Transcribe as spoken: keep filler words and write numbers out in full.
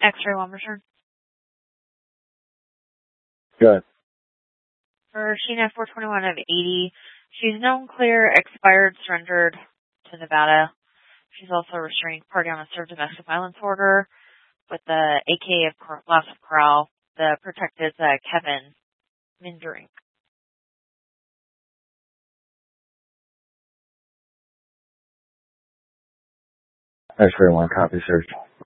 X-ray one return. Good. For Sheena four twenty-one of eighty, she's known clear, expired, surrendered to Nevada. She's also a restraining party on a served domestic violence order with the A K of loss of corral. The protected is uh, Kevin Mindrink. X-ray one, copy, sir.